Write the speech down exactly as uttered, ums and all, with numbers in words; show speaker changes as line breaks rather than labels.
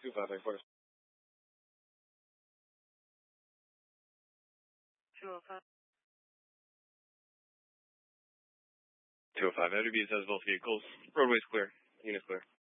two five, thanks, Marcus.
two oh five.
two oh five, F D B says both vehicles. Roadway's clear. Unit's clear.